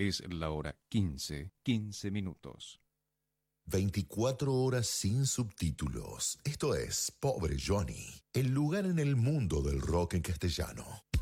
Es la hora 15:15. 24 horas sin subtítulos. Esto es Pobre Johnny, el lugar en el mundo del rock en castellano.